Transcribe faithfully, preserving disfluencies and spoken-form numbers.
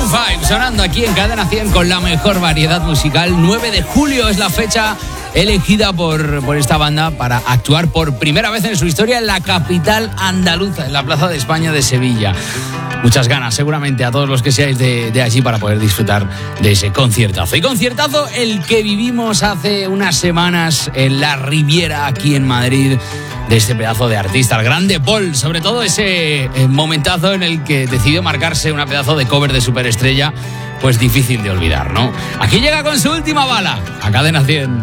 cinco sonando aquí en Cadena cien con la mejor variedad musical. nueve de julio es la fecha elegida por, por esta banda para actuar por primera vez en su historia en la capital andaluza, en la Plaza de España de Sevilla. Muchas ganas seguramente a todos los que seáis de, de allí para poder disfrutar de ese conciertazo. Y conciertazo el que vivimos hace unas semanas en la Riviera, aquí en Madrid, de este pedazo de artista, el grande Paul. Sobre todo ese eh, momentazo en el que decidió marcarse una pedazo de cover de superestrella, pues difícil de olvidar, ¿no? Aquí llega con su última bala, a Cadena cien.